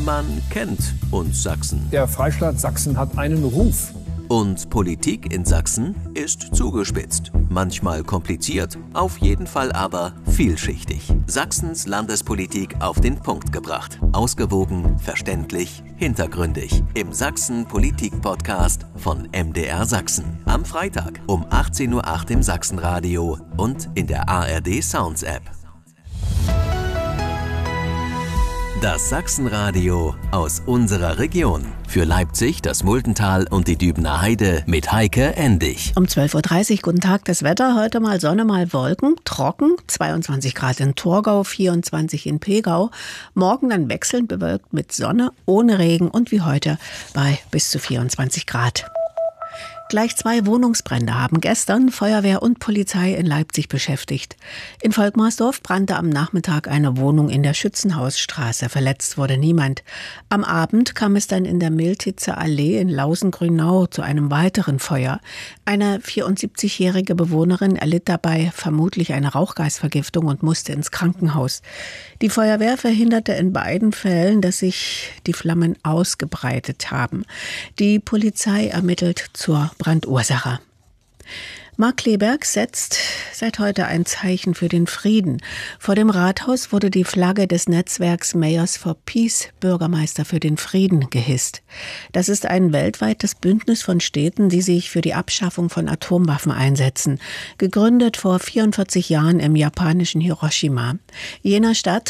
Man kennt uns Sachsen. Der Freistaat Sachsen hat einen Ruf. Und Politik in Sachsen ist zugespitzt. Manchmal kompliziert, auf jeden Fall aber vielschichtig. Sachsens Landespolitik auf den Punkt gebracht. Ausgewogen, verständlich, hintergründig. Im Sachsen-Politik-Podcast von MDR Sachsen. Am Freitag um 18:08 Uhr im Sachsenradio und in der ARD Sounds App. Das Sachsenradio aus unserer Region. Für Leipzig, das Muldental und die Dübener Heide mit Heike Endig. Um 12:30 Uhr, guten Tag, das Wetter. Heute mal Sonne, mal Wolken, trocken, 22 Grad in Torgau, 24 in Pegau. Morgen dann wechselnd bewölkt mit Sonne, ohne Regen und wie heute bei bis zu 24 Grad. Gleich 2 Wohnungsbrände haben gestern Feuerwehr und Polizei in Leipzig beschäftigt. In Volkmarsdorf brannte am Nachmittag eine Wohnung in der Schützenhausstraße. Verletzt wurde niemand. Am Abend kam es dann in der Miltitzer Allee in Lausen-Grünau zu einem weiteren Feuer. Eine 74-jährige Bewohnerin erlitt dabei vermutlich eine Rauchgasvergiftung und musste ins Krankenhaus. Die Feuerwehr verhinderte in beiden Fällen, dass sich die Flammen ausgebreitet haben. Die Polizei ermittelt zur Brandursache. Mark Kleberg setzt seit heute ein Zeichen für den Frieden. Vor dem Rathaus wurde die Flagge des Netzwerks Mayors for Peace, Bürgermeister für den Frieden, gehisst. Das ist ein weltweites Bündnis von Städten, die sich für die Abschaffung von Atomwaffen einsetzen. Gegründet vor 44 Jahren im japanischen Hiroshima. Jener Stadt